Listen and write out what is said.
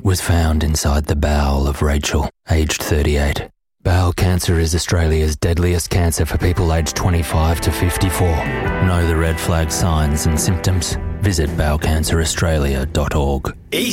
It was found inside the bowel of Rachel, aged 38. Bowel cancer is Australia's deadliest cancer for people aged 25 to 54. Know the red flag signs and symptoms? Visit bowelcanceraustralia.org.